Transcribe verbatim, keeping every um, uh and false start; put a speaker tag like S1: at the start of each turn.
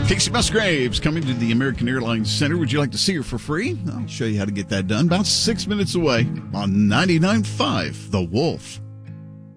S1: Casey Musgraves coming to the American Airlines Center. Would you like to see her for free? I'll show you how to get that done. About six minutes away on ninety-nine point five The Wolf.